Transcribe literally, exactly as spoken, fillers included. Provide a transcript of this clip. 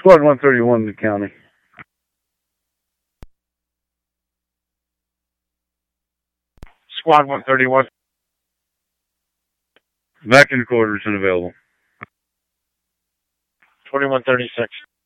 Squad one thirty-one, the county. Squad one thirty-one. Back in quarters and available. twenty-one thirty-six.